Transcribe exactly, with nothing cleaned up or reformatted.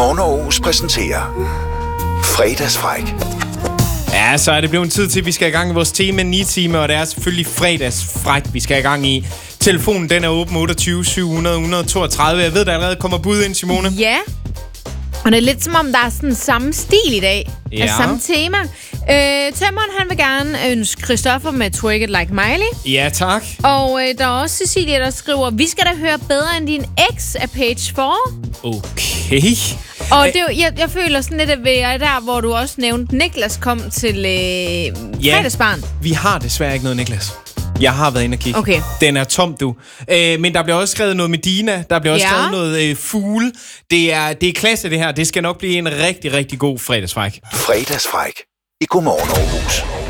Godmorgen Aarhus præsenterer Fredagsfræk. Ja, så er det blevet tid til, at vi skal i gang i vores tema ni-time, og det er selvfølgelig fredagsfræk, vi skal i gang i. Telefonen, den er åben otteogtyve syv hundrede et hundrede og toogtredive. Jeg ved, der allerede kommer bud ind, Simone. Ja, og det er lidt som om, der er sådan samme stil i dag. Ja. Altså samme tema. Øh, Tømmeren, han vil gerne ønske Christoffer med Twerk It Like Miley. Ja, tak. Og øh, der er også Cecilia, der skriver, vi skal da høre bedre end din ex af Page fire. Okay. Og det, er jo- jeg, jeg føler sådan lidt, at vi er der, hvor du også nævnte, Niklas kom til øh, Ja. fredagsbarn. Vi har desværre ikke noget, Niklas. Jeg har været inde og kigge. Okay. Den er tom, du. Øh, men der bliver også skrevet noget med Dina. Der bliver også Ja. skrevet noget øh, fugle. Det er, det er klasse, det her. Det skal nok blive en rigtig, rigtig god fredagsfræk. Fredagsfræk i Godmorgen Aarhus.